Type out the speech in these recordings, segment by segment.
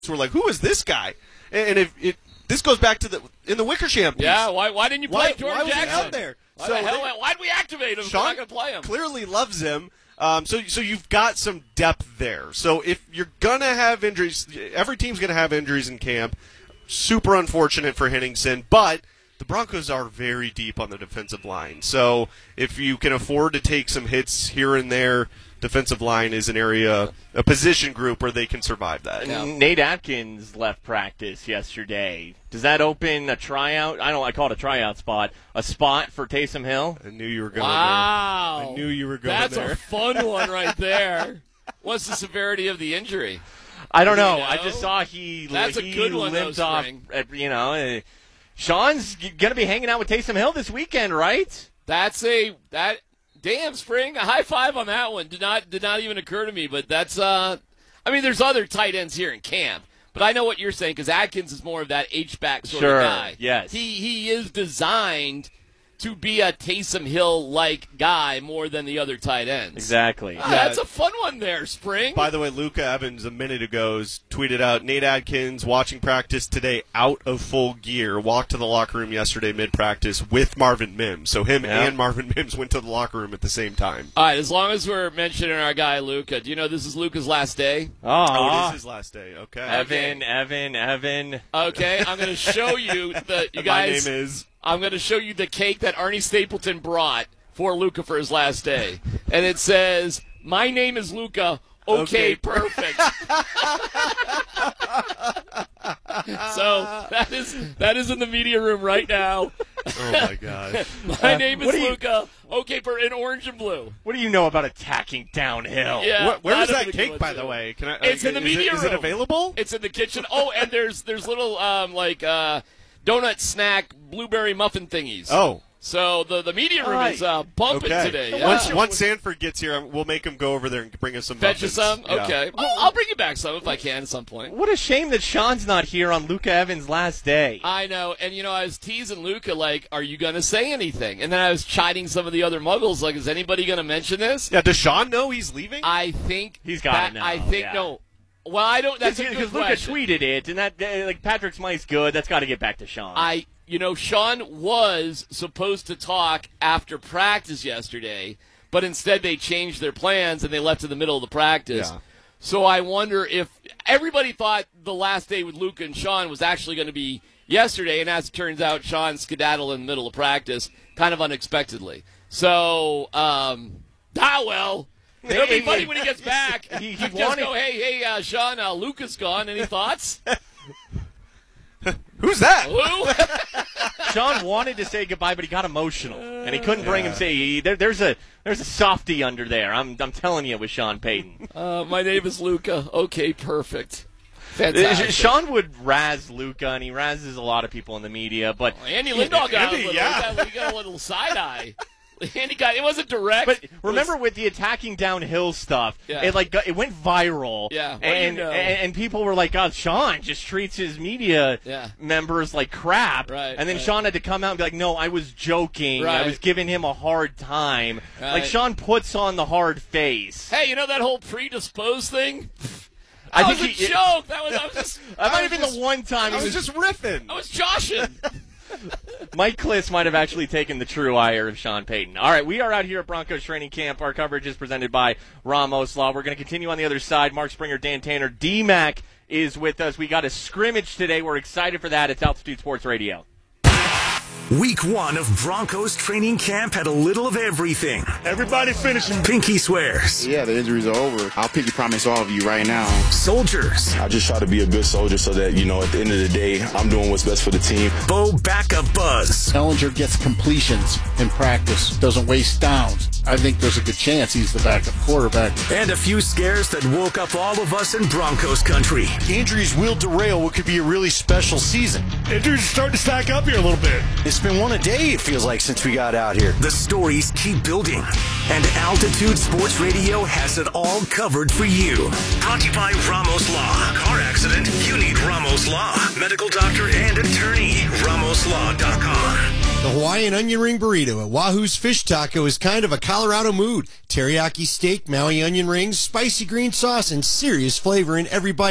were like, who is this guy? And if this goes back to in the Wickersham piece. Yeah, why didn't you play George Why was Jackson? he out there? Why'd we activate him if we're not going to play him? Clearly loves him. So you've got some depth there. So if you're going to have injuries, every team's going to have injuries in camp. Super unfortunate for Henningsen, but the Broncos are very deep on the defensive line. So if you can afford to take some hits here and there, defensive line is an area, a position group where they can survive that. Yeah. Nate Atkins left practice yesterday. Does that open a tryout? I call it a tryout spot. A spot for Taysom Hill? I knew you were going there. I knew you were going there. That's a fun one right there. What's the severity of the injury? I don't know. I just saw That's a good one, limped off. Sean's going to be hanging out with Taysom Hill this weekend, right? Damn, Spring, a high five on that one. Did not even occur to me, but that's there's other tight ends here in camp. But I know what you're saying because Atkins is more of that H-back sort of guy. Yes. He is designed to be a Taysom Hill-like guy more than the other tight ends. Exactly. That's a fun one there, Spring. By the way, Luca Evans a minute ago tweeted out, Nate Atkins watching practice today out of full gear, walked to the locker room yesterday mid-practice with Marvin Mims. So him and Marvin Mims went to the locker room at the same time. All right, as long as we're mentioning our guy Luca, do you know this is Luca's last day? Oh, it is his last day. Okay. Evan. Okay, I'm going to show you you guys. My name is... I'm going to show you the cake that Arnie Stapleton brought for Luca for his last day. And it says, "My name is Luca. Okay, perfect." So that is in the media room right now. Oh, my gosh. My name is Luca. Okay, in orange and blue. What do you know about attacking downhill? Yeah, where is that cake, by the way? It's in the media room. Is it available? It's in the kitchen. Oh, and there's little donut snack blueberry muffin thingies. Oh. So the media room is bumping today. Yeah. Once Sanford gets here, we'll make him go over there and bring us some muffins. Fetch you some? Yeah. Okay. Well, I'll bring you back some if I can at some point. What a shame that Sean's not here on Luca Evans' last day. I know. And, I was teasing Luca, like, are you going to say anything? And then I was chiding some of the other muggles, like, is anybody going to mention this? Yeah, does Sean know he's leaving? I think he's got to know. I think, no. Well, I don't. That's because Luca tweeted it, and that Patrick Smythe's good. That's got to get back to Sean. Sean was supposed to talk after practice yesterday, but instead they changed their plans and they left in the middle of the practice. Yeah. So I wonder if everybody thought the last day with Luca and Sean was actually going to be yesterday, and as it turns out, Sean skedaddled in the middle of practice, kind of unexpectedly. So, well. It'll be funny when he gets back. He just go, hey, Sean, Luca's gone. Any thoughts? Who's that? Who? Sean wanted to say goodbye, but he got emotional, and he couldn't bring him. There's a softie under there. I'm telling you, with Sean Payton. My name is Luca. Okay, perfect. Fantastic. Sean would razz Luca, and he razzes a lot of people in the media. But Andy Lindahl got a little side eye. It wasn't direct. But remember with the attacking downhill stuff, it went viral. Yeah. And people were like, "God, Sean just treats his media members like crap." Right. And then Sean had to come out and be like, "No, I was joking. Right. I was giving him a hard time." Right. Like Sean puts on the hard face. Hey, that whole predisposed thing? I think think it was a joke. That might have been the one time I was just riffing. I was joshing. Mike Kliss might have actually taken the true ire of Sean Payton. All right, we are out here at Broncos training camp. Our coverage is presented by Ramos Law. We're going to continue on the other side. Mark Springer, Dan Tanner, D-Mac is with us. We got a scrimmage today. We're excited for that. It's Altitude Sports Radio. Week 1 of Broncos training camp had a little of everything. Everybody finishing. Pinky swears. Yeah, the injuries are over. I'll pinky promise all of you right now. Soldiers. I just try to be a good soldier so that, at the end of the day, I'm doing what's best for the team. Bo backup buzz. Ehlinger gets completions in practice, doesn't waste downs. I think there's a good chance he's the backup quarterback. And a few scares that woke up all of us in Broncos country. Injuries will derail what could be a really special season. Injuries are starting to stack up here a little bit. It's been one a day, it feels like, since we got out here. The stories keep building, and Altitude Sports Radio has it all covered for you. Brought to you by Ramos Law. Car accident? You need Ramos Law. Medical doctor and attorney. RamosLaw.com. The Hawaiian onion ring burrito at Wahoo's Fish Taco is kind of a Colorado mood. Teriyaki steak, Maui onion rings, spicy green sauce, and serious flavor in every bite.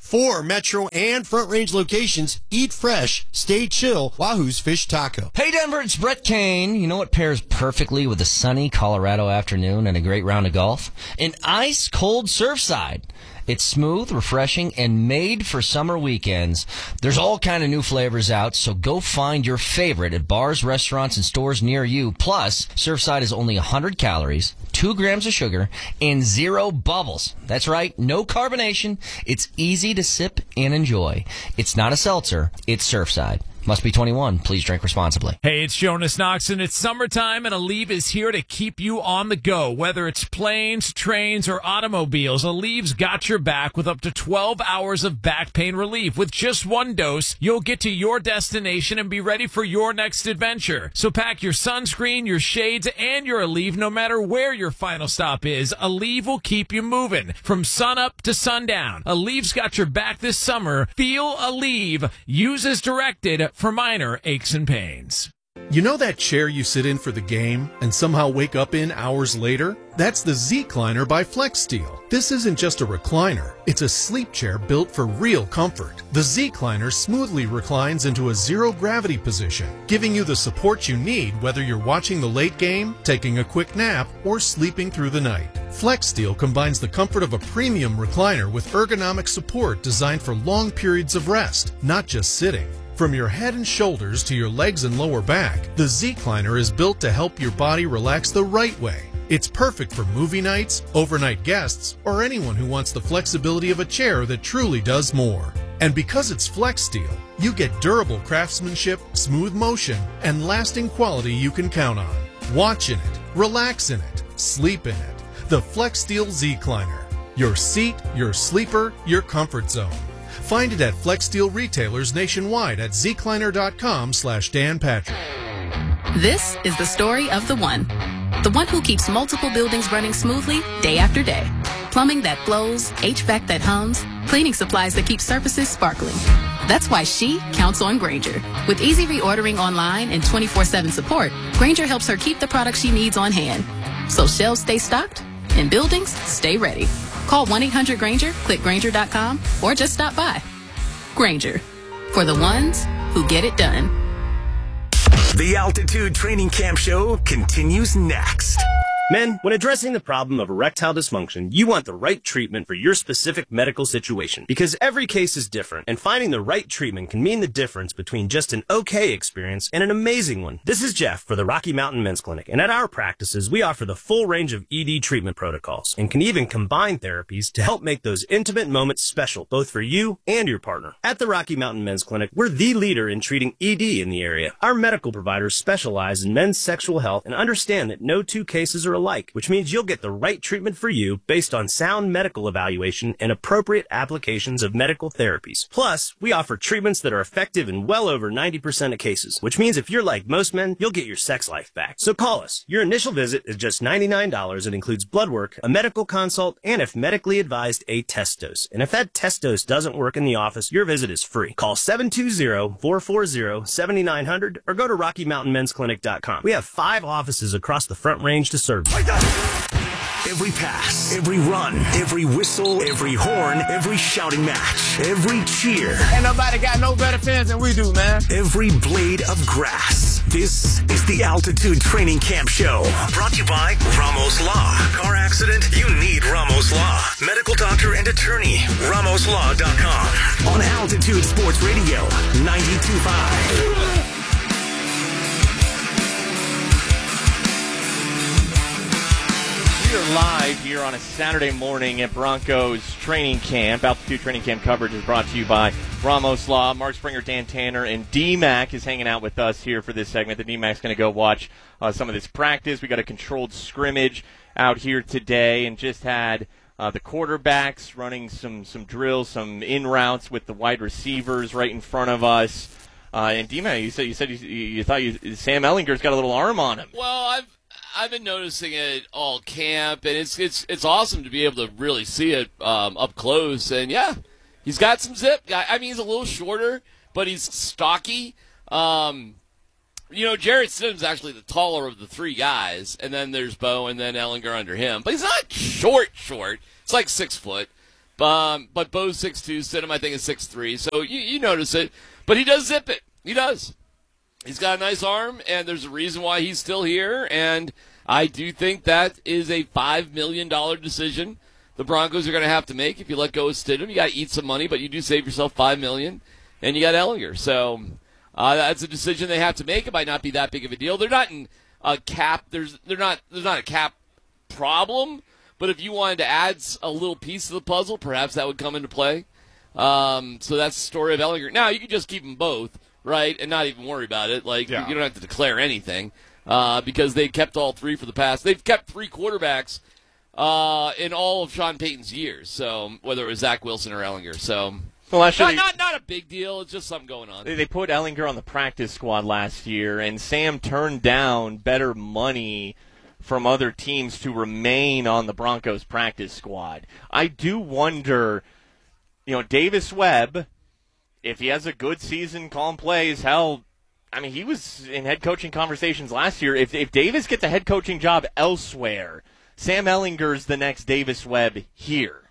4 Metro and Front Range locations. Eat fresh, stay chill. Wahoo's Fish Taco. Hey Denver, it's Brett Kane. You know what pairs perfectly with a sunny Colorado afternoon and a great round of golf? An ice-cold Surfside. It's smooth, refreshing, and made for summer weekends. There's all kind of new flavors out, so go find your favorite at bars, restaurants, and stores near you. Plus, Surfside is only 100 calories, 2 grams of sugar, and 0 bubbles. That's right, no carbonation. It's easy to sip and enjoy. It's not a seltzer, it's Surfside. Must be 21. Please drink responsibly. Hey, it's Jonas Knoxon. It's summertime, and Aleve is here to keep you on the go. Whether it's planes, trains, or automobiles, Aleve's got your back with up to 12 hours of back pain relief. With just 1 dose, you'll get to your destination and be ready for your next adventure. So pack your sunscreen, your shades, and your Aleve no matter where your final stop is. Aleve will keep you moving from sunup to sundown. Aleve's got your back this summer. Feel Aleve. Use as directed for minor aches and pains. You know that chair you sit in for the game and somehow wake up in hours later? That's the Z-Cliner by FlexSteel. This isn't just a recliner. It's a sleep chair built for real comfort. The Z-Cliner smoothly reclines into a zero-gravity position, giving you the support you need whether you're watching the late game, taking a quick nap, or sleeping through the night. FlexSteel combines the comfort of a premium recliner with ergonomic support designed for long periods of rest, not just sitting. From your head and shoulders to your legs and lower back, the Z-Cliner is built to help your body relax the right way. It's perfect for movie nights, overnight guests, or anyone who wants the flexibility of a chair that truly does more. And because it's FlexSteel, you get durable craftsmanship, smooth motion, and lasting quality you can count on. Watch in it, relax in it, sleep in it. The FlexSteel Z-Cliner. Your seat, your sleeper, your comfort zone. Find it at FlexSteel retailers nationwide at zcliner.com/Dan Patrick. This is the story of the one who keeps multiple buildings running smoothly day after day. Plumbing that flows, HVAC that hums, cleaning supplies that keep surfaces sparkling. That's why she counts on Grainger. With easy reordering online and 24/7 support, Grainger helps her keep the products she needs on hand. So shelves stay stocked and buildings stay ready. Call 1-800-GRAINGER, click Grainger.com, or just stop by. Grainger, for the ones who get it done. The Altitude Training Camp Show continues next. Men, when addressing the problem of erectile dysfunction, you want the right treatment for your specific medical situation. Because every case is different, and finding the right treatment can mean the difference between just an okay experience and an amazing one. This is Jeff for the Rocky Mountain Men's Clinic, and at our practices, we offer the full range of ED treatment protocols, and can even combine therapies to help make those intimate moments special, both for you and your partner. At the Rocky Mountain Men's Clinic, we're the leader in treating ED in the area. Our medical providers specialize in men's sexual health and understand that no 2 cases are alike, which means you'll get the right treatment for you based on sound medical evaluation and appropriate applications of medical therapies. Plus, we offer treatments that are effective in well over 90% of cases, which means if you're like most men, you'll get your sex life back. So call us. Your initial visit is just $99 and includes blood work, a medical consult, and if medically advised, a test dose. And if that test dose doesn't work in the office, your visit is free. Call 720-440-7900 or go to RockyMountainMen'sClinic.com. We have 5 offices across the Front Range to serve you. Every pass, every run, every whistle, every horn, every shouting match, every cheer. Ain't nobody got no better fans than we do, man. Every blade of grass. This is the Altitude Training Camp Show. Brought to you by Ramos Law. Car accident? You need Ramos Law. Medical doctor and attorney. RamosLaw.com. On Altitude Sports Radio, 92.5. We are live here on a Saturday morning at Broncos training camp. Altitude training camp coverage is brought to you by Ramos Law. Mark Springer, Dan Tanner, and D-Mac is hanging out with us here for this segment. The D-Mac's going to go watch some of this practice. We got a controlled scrimmage out here today and just had the quarterbacks running some drills, some in routes with the wide receivers right in front of us. And D-Mac, you thought Sam Ehlinger's got a little arm on him. Well, I've been noticing it all camp, and it's awesome to be able to really see it up close. And yeah, he's got some zip. I mean, he's a little shorter, but he's stocky. Jarrett Stidham's actually the taller of the 3 guys, and then there's Bo, and then Ehlinger under him. But he's not short. It's like 6 foot. But Bo's 6'2", Stidham I think is 6'3", so you notice it. But he does zip it. He does. He's got a nice arm, and there's a reason why he's still here, and I do think that is a $5 million decision the Broncos are going to have to make if you let go of Stidham. You got to eat some money, but you do save yourself $5 million, and you got Ehlinger. So that's a decision they have to make. It might not be that big of a deal. They're not in a cap. There's not a cap problem, but if you wanted to add a little piece of the puzzle, perhaps that would come into play. So that's the story of Ehlinger. Now, you can just keep them both, right, and not even worry about it. Like, you don't have to declare anything because they kept all three for the past. They've kept three quarterbacks in all of Sean Payton's years, so whether it was Zach Wilson or Ehlinger. So well, actually, not a big deal. It's just something going on. They put Ehlinger on the practice squad last year, and Sam turned down better money from other teams to remain on the Broncos practice squad. I do wonder, Davis Webb, if he has a good season, calling plays, hell, I mean, he was in head coaching conversations last year. If Davis gets a head coaching job elsewhere, Sam Ehlinger's the next Davis Webb here.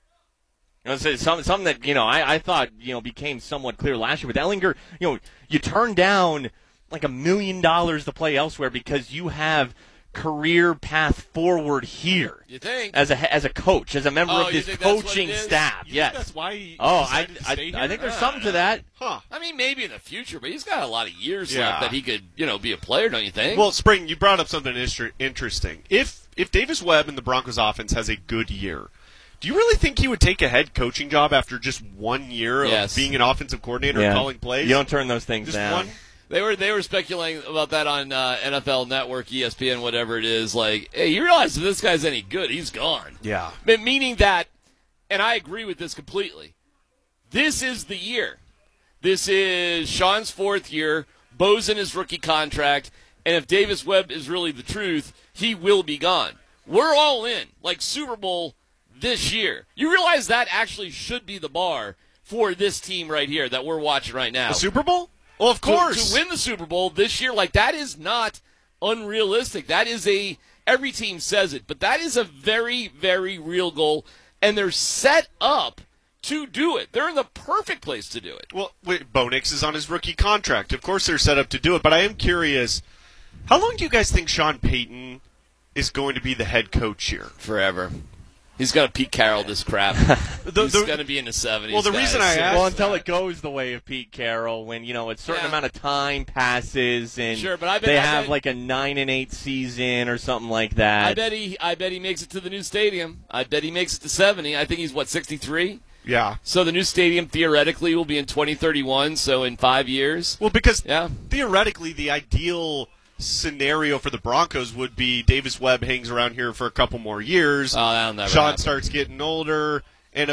It's something that, I thought, became somewhat clear last year. With Ehlinger, you turn down like $1 million to play elsewhere because you have career path forward here. You think? As a coach, as a member of this coaching staff. Yes. That's why he I here? think there's something to that. Huh. I mean, maybe in the future, but he's got a lot of years left that he could, be a player, don't you think? Well, Spring, you brought up something interesting. If Davis Webb in the Broncos offense has a good year, do you really think he would take a head coaching job after just 1 year of being an offensive coordinator and calling plays? You don't turn those things just down. One? They were speculating about that on NFL Network, ESPN, whatever it is. Like, hey, you realize if this guy's any good, he's gone. Yeah. Meaning that, and I agree with this completely, this is the year. This is Sean's fourth year, Bo's in his rookie contract, and if Davis Webb is really the truth, he will be gone. We're all in, like Super Bowl this year. You realize that actually should be the bar for this team right here that we're watching right now. The Super Bowl? Well, of course. To win the Super Bowl this year, like, that is not unrealistic. That is every team says it, but that is a very, very real goal, and they're set up to do it. They're in the perfect place to do it. Well, Bo Nix is on his rookie contract. Of course they're set up to do it, but I am curious, how long do you guys think Sean Payton is going to be the head coach here? Forever. He's going to Pete Carroll this crap. He's going to be in the 70s. Well, the reason I asked... Well, until it goes the way of Pete Carroll, when, a certain amount of time passes and they have like a 9-8 season or something like that. I bet he makes it to the new stadium. I bet he makes it to 70. I think he's, 63? Yeah. So the new stadium theoretically will be in 2031, so in 5 years. Well, because theoretically the ideal scenario for the Broncos would be Davis Webb hangs around here for a couple more years. That'll never Sean happen. starts getting older, and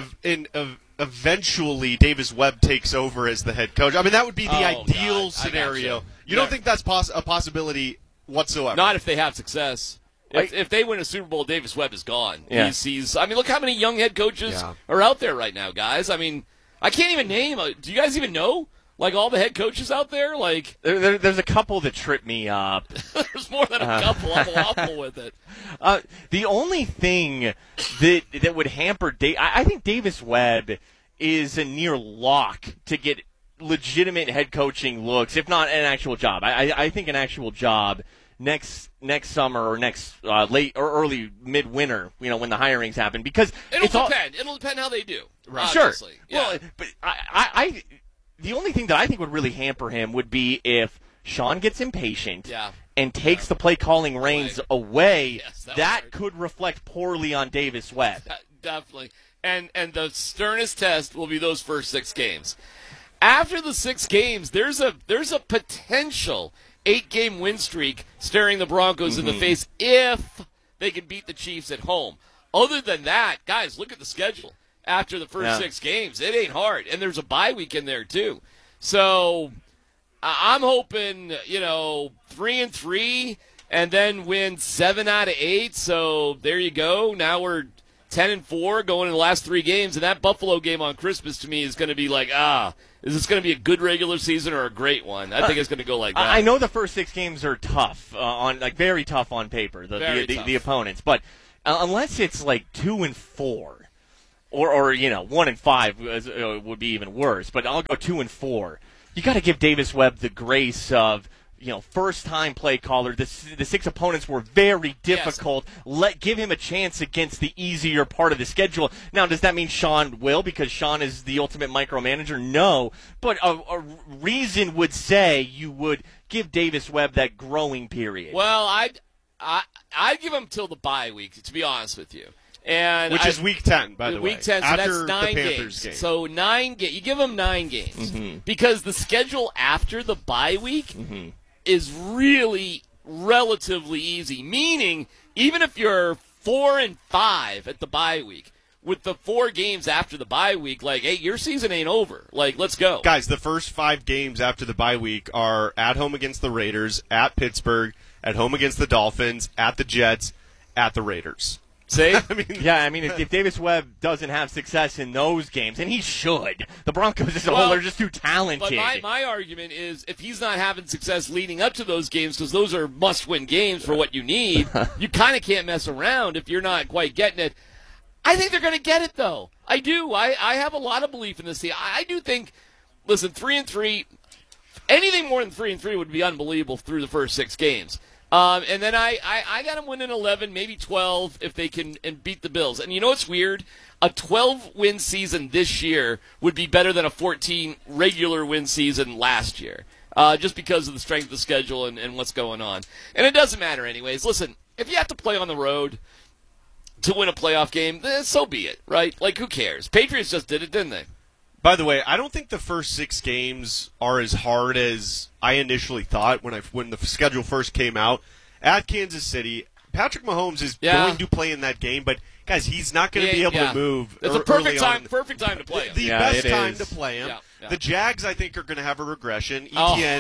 eventually Davis Webb takes over as the head coach. I mean, that would be the ideal scenario. You don't think that's a possibility whatsoever? Not if they have success. If they win a Super Bowl, Davis Webb is gone. Yeah. I mean, look how many young head coaches are out there right now, guys. I mean, I can't even name. Do you guys even know? Like, all the head coaches out there? Like, there's a couple that trip me up. There's more than a couple. I'm awful with it. The only thing that would hamper I think Davis Webb is a near lock to get legitimate head coaching looks, if not an actual job. I think an actual job next summer or next late or early midwinter, when the hirings happen, because it'll depend how they do. Right. Obviously. Sure. Yeah. Well, but I the only thing that I think would really hamper him would be if Sean gets impatient and takes the play calling reins away. Yes, that could reflect poorly on Davis Webb. Definitely. And the sternest test will be those first 6 games. After the 6 games, there's a potential 8-game win streak staring the Broncos in the face if they can beat the Chiefs at home. Other than that, guys, look at the schedule. After the first 6 games, it ain't hard. And there's a bye week in there, too. So I'm hoping, 3-3 and then win 7 out of 8. So there you go. Now we're 10-4 going in the last 3 games. And that Buffalo game on Christmas to me is going to be like, is this going to be a good regular season or a great one? I think it's going to go like that. I know the first 6 games are tough, very tough on paper, the opponents. But unless it's like 2-4. or 1-5 would be even worse. But I'll go 2-4. You got to give Davis Webb the grace of, first-time play caller. The 6 opponents were very difficult. Yes. Give him a chance against the easier part of the schedule. Now, does that mean Sean will, because Sean is the ultimate micromanager? No. But a reason would say you would give Davis Webb that growing period. Well, I'd give him till the bye week, to be honest with you. Which is week 10, by the way. Week 10, so after that's 9 the Panthers games. game. So 9 games. You give them 9 games. Because the schedule after the bye week is really relatively easy. Meaning, even if you're 4-5 at the bye week, with the 4 games after the bye week, hey, your season ain't over. Let's go. Guys, the first 5 games after the bye week are at home against the Raiders, at Pittsburgh, at home against the Dolphins, at the Jets, at the Raiders. See? If Davis Webb doesn't have success in those games, and he should, the Broncos as a whole are just too talented. But my argument is, if he's not having success leading up to those games, because those are must-win games for what you need, you kind of can't mess around if you're not quite getting it. I think they're going to get it, though. I do. I have a lot of belief in this team. I do think, listen, 3-3, anything more than 3-3 would be unbelievable through the first 6 games. And then I got them winning 11, maybe 12 if they can and beat the Bills. And you know what's weird? A 12-win season this year would be better than a 14 regular win season last year, just because of the strength of the schedule and what's going on. And it doesn't matter anyways. Listen, if you have to play on the road to win a playoff game, then so be it, right? Who cares? Patriots just did it, didn't they? By the way, I don't think the first 6 games are as hard as I initially thought when the schedule first came out. At Kansas City, Patrick Mahomes is going to play in that game, but guys, he's not going to be able to move. It's a perfect time to play him. The best time to play him. Yeah. The Jags, I think, are going to have a regression.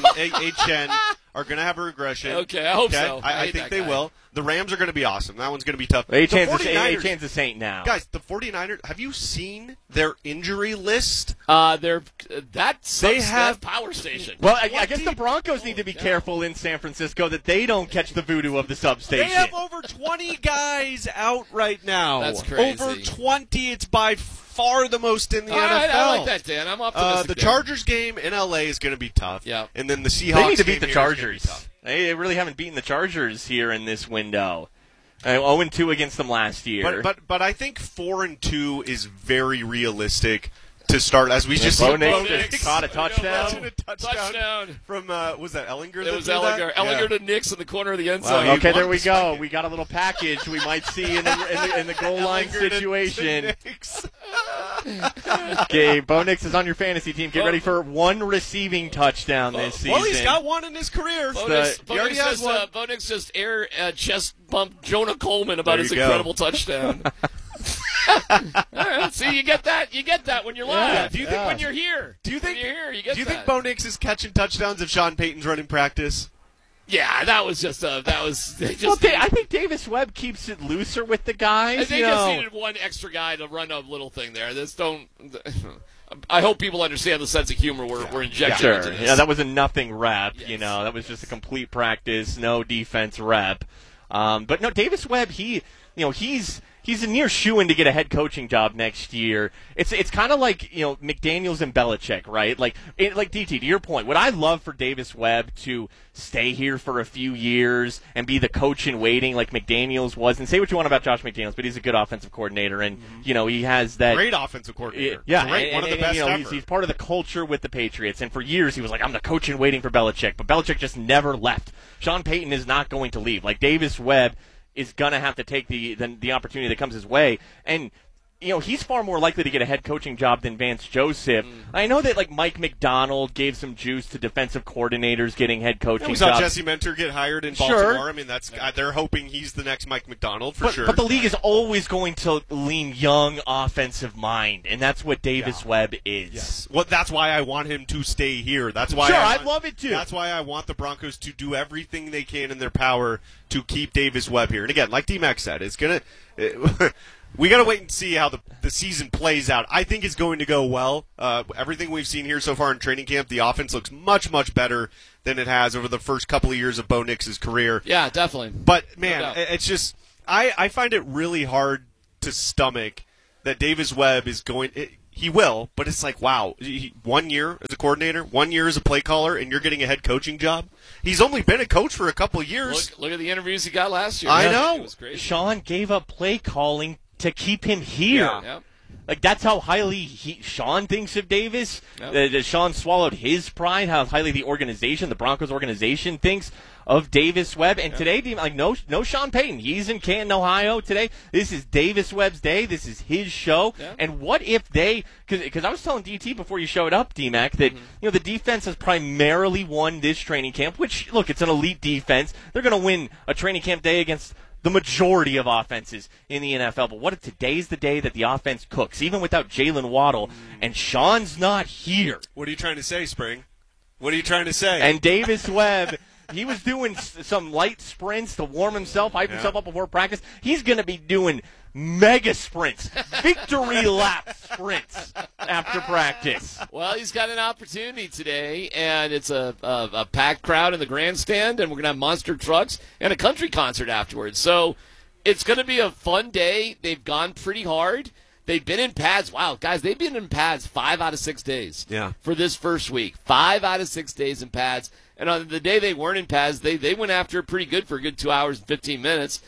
ETN are going to have a okay, I hope so. I think they will. The Rams are going to be awesome. That one's going to be tough. Etienne's a saint now. Guys, the 49ers, have you seen their injury list? They have Power Station. Well, I guess the Broncos need to be careful in San Francisco that they don't catch the voodoo of the substation. They have over 20 guys out right now. That's crazy. Over 20. It's by far the most in the NFL. I like that, Dan. I'm optimistic. The Chargers game in LA is going to be tough. Yeah. And then the Seahawks They need to game beat the Chargers. They really haven't beaten the Chargers here in this window. 0-2 against them last year. But I think 4-2 is very realistic to start, as we just saw. Bo Nix caught a touchdown. Touchdown from was that Ellinger? It was Ellinger. Ellinger to Nix in the corner of the end zone. Wow, okay, there we go. We got a little package we might see in the goal line situation. Okay, Bo Nix is on your fantasy team. Get ready for 1 receiving touchdown this season. Well, he's got 1 in his career. Bo Nix just chest bumped Jonah Coleman about his incredible touchdown. All right, see, you get that when you're live. Yeah, do you think when you're here? Do you think when you're here, you get Do you think Bo Nix is catching touchdowns if Sean Payton's running practice? Yeah, that was just. I think Davis Webb keeps it looser with the guys. They just needed 1 extra guy to run a little thing there. I hope people understand the sense of humor we're injecting into this. Yeah, that was a nothing rep. Yes. That was just a complete practice, no defense rep. But no, Davis Webb, he's a near shoo-in to get a head coaching job next year. It's kind of like McDaniels and Belichick, right? Like DT, to your point, what I love for Davis Webb to stay here for a few years and be the coach in waiting like McDaniels was, and say what you want about Josh McDaniels, but he's a good offensive coordinator, and he has that great offensive coordinator. One of the best ever. He's part of the culture with the Patriots, and for years he was like, I'm the coach in waiting for Belichick, but Belichick just never left. Sean Payton is not going to leave. Like Davis Webb is going to have to take the opportunity that comes his way. And, he's far more likely to get a head coaching job than Vance Joseph. I know that, Mike McDonald gave some juice to defensive coordinators getting head coaching jobs. We saw Jesse Mentor get hired in Baltimore. I mean, they're hoping he's the next Mike McDonald for sure. But the league is always going to lean young offensive mind, and that's what Davis Webb is. Yes. Well, that's why I want him to stay here. That's why I'd love it too. That's why I want the Broncos to do everything they can in their power to keep Davis Webb here. And again, like D-Mac said, it's going to we got to wait and see how the season plays out. I think it's going to go well. Everything we've seen here so far in training camp, the offense looks much, much better than it has over the first couple of years of Bo Nix's career. Yeah, definitely. But, man, it's just I find it really hard to stomach that Davis Webb is going. He will, but it's like, wow, 1 year as a coordinator, 1 year as a play caller, and you're getting a head coaching job? He's only been a coach for a couple of years. Look at the interviews he got last year. I know. It was crazy. Sean gave up play calling to keep him here. Yep. Like, that's how highly Sean thinks of Davis. Yep. Sean swallowed his pride, how highly the Broncos organization thinks of Davis Webb. And today, like, no Sean Payton. He's in Canton, Ohio today. This is Davis Webb's day. This is his show. Yeah. And what if they, because I was telling DT before you showed up, D-Mac, that the defense has primarily won this training camp, which, look, it's an elite defense. They're going to win a training camp day against the majority of offenses in the NFL. But what if today's the day that the offense cooks, even without Jalen Waddle, and Sean's not here? What are you trying to say, Spring? What are you trying to say? And Davis Webb, he was doing some light sprints to warm himself, hype himself up before practice. He's going to be doing mega sprints, victory lap sprints after practice. Well, he's got an opportunity today, and it's a packed crowd in the grandstand, and we're going to have monster trucks and a country concert afterwards. So it's going to be a fun day. They've gone pretty hard. They've been in pads. Wow, guys, they've been in pads 5 out of 6 days for this first week. 5 out of 6 days in pads. And on the day they weren't in pads, they went after it pretty good for a good 2 hours and 15 minutes.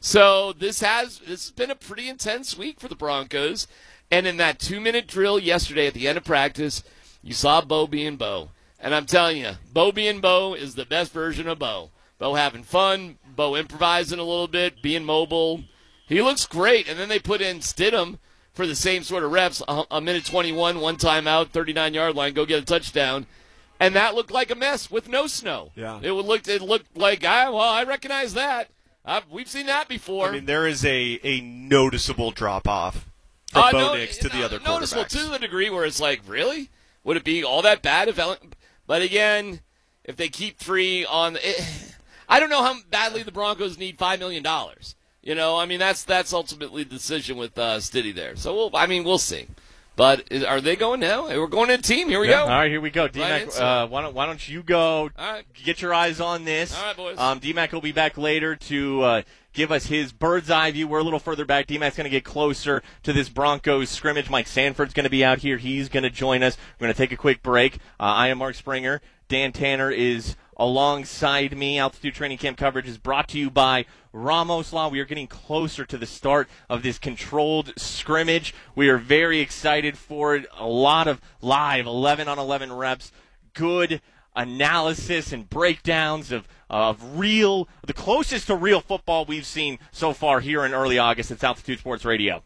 So this has been a pretty intense week for the Broncos. And in that 2-minute drill yesterday at the end of practice, you saw Bo being Bo. And I'm telling you, Bo being Bo is the best version of Bo. Bo having fun, Bo improvising a little bit, being mobile. He looks great. And then they put in Stidham for the same sort of reps, a minute 21, one timeout, 39-yard line, go get a touchdown. And that looked like a mess with no snow. Yeah. It looked like, I recognize that. We've seen that before. I mean, there is a noticeable drop-off from Bo Nix to the other quarterbacks. Noticeable to the degree where it's like, really? Would it be all that bad? But again, if they keep 3 on I don't know how badly the Broncos need $5 million. I mean, that's ultimately the decision with Stiddy there. So, we'll see. But are they going now? We're going to a team. Here we go. All right, here we go. D-Mac, why don't you go get your eyes on this? All right, boys. D-Mac will be back later to give us his bird's eye view. We're a little further back. D-Mac's going to get closer to this Broncos scrimmage. Mike Sanford's going to be out here. He's going to join us. We're going to take a quick break. I am Mark Springer. Dan Tanner is alongside me. Altitude Training Camp coverage is brought to you by Ramos Law. We are getting closer to the start of this controlled scrimmage. We are very excited for it. A lot of live 11-on-11 reps, good analysis and breakdowns of the closest to real football we've seen so far here in early August at Altitude Sports Radio.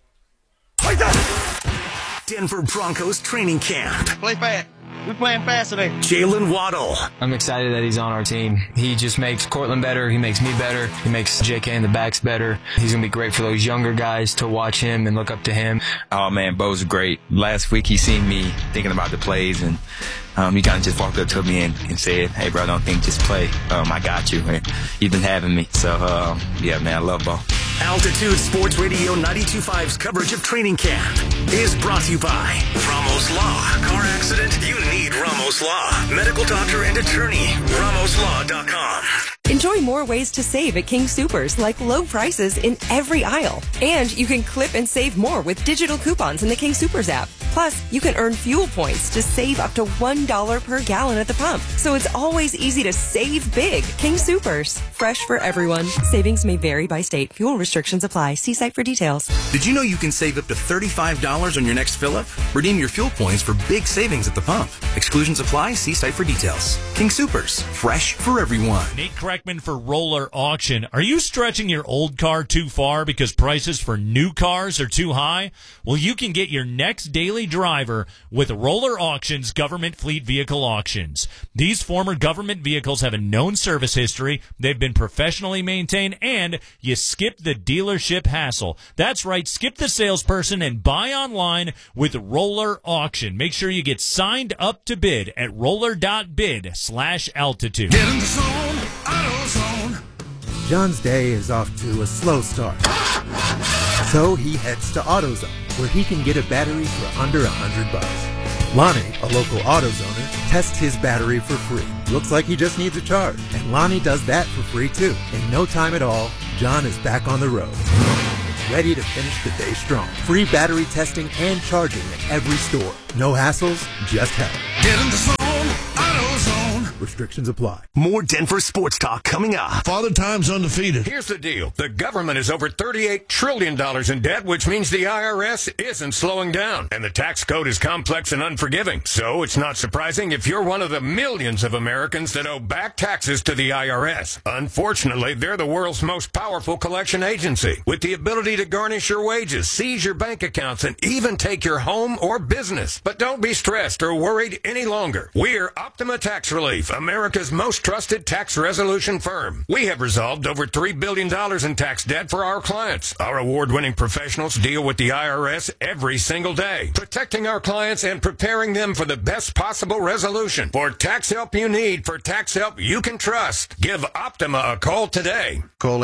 Denver Broncos training camp. Play fast. We're playing fast today. Jalen Waddle. I'm excited that he's on our team. He just makes Cortland better. He makes me better. He makes JK and the backs better. He's going to be great for those younger guys to watch him and look up to him. Oh, man, Bo's great. Last week he seen me thinking about the plays, and he kind of just walked up to me and said, hey, bro, don't think, just play. I got you. And you've been having me. So, yeah, man, I love Bo. Altitude Sports Radio 92.5's coverage of training camp is brought to you by Ramos Law. Car accident? You need Ramos Law. Medical doctor and attorney. RamosLaw.com. Enjoy more ways to save at King Supers, like low prices in every aisle. And you can clip and save more with digital coupons in the King Supers app. Plus, you can earn fuel points to save up to $1 per gallon at the pump. So it's always easy to save big. King Supers. Fresh for everyone. Savings may vary by state. Fuel restrictions apply. See site for details. Did you know you can save up to $35 on your next fill-up? Redeem your fuel points for big savings at the pump. Exclusions apply. See site for details. King Supers. Fresh for everyone. Nate Kreckman for Roller Auction. Are you stretching your old car too far because prices for new cars are too high? Well, you can get your next daily driver with Roller Auction's government fleet vehicle auctions. These former government vehicles have a known service history, they've been professionally maintained, and you skip the dealership hassle. That's right, skip the salesperson and buy online with Roller Auction. Make sure you get signed up to bid at roller.bid/altitude. Get in the zone, AutoZone. John's day is off to a slow start. So he heads to AutoZone, where he can get a battery for under $100. Lonnie, a local AutoZoner, tests his battery for free. Looks like he just needs a charge. And Lonnie does that for free too. In no time at all, John is back on the road. ready to finish the day strong. Free battery testing and charging at every store. No hassles, just help. Get in the zone, AutoZone. Restrictions apply. More Denver sports talk coming up. Father Time's undefeated. Here's the deal. The government is over $38 trillion in debt, which means the IRS isn't slowing down. And the tax code is complex and unforgiving. So it's not surprising if you're one of the millions of Americans that owe back taxes to the IRS. Unfortunately, they're the world's most powerful collection agency, with the ability to garnish your wages, seize your bank accounts, and even take your home or business. But don't be stressed or worried any longer. We're Optima Tax Relief, America's most trusted tax resolution firm. We have resolved over $3 billion in tax debt for our clients. Our award-winning professionals deal with the IRS every single day, protecting our clients and preparing them for the best possible resolution. For tax help you need, for tax help you can trust, give Optima a call today. Call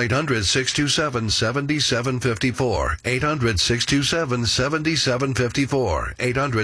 800-627-7754. 800-627-7754.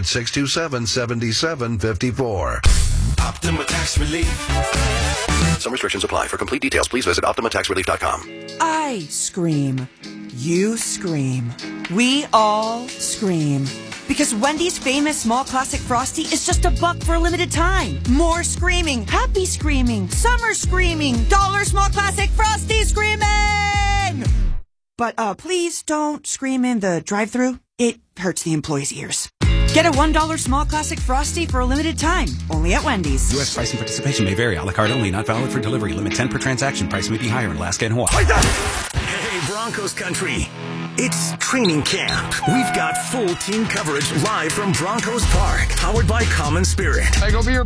800-627-7754. Optima Tax Relief. Some restrictions apply. For complete details, please visit OptimaTaxRelief.com. I scream. You scream. We all scream. Because Wendy's famous small classic Frosty is just $1 for a limited time. More screaming, happy screaming, summer screaming, dollar small classic Frosty screaming! But please don't scream in the drive-thru. It hurts the employees' ears. Get a $1 small classic Frosty for a limited time. Only at Wendy's. U.S. price and participation may vary. A la carte only. Not valid for delivery. Limit 10 per transaction. Price may be higher in Alaska and Hawaii. Hey, Broncos country. It's training camp. We've got full team coverage live from Broncos Park. Powered by Common Spirit. Hey, go be your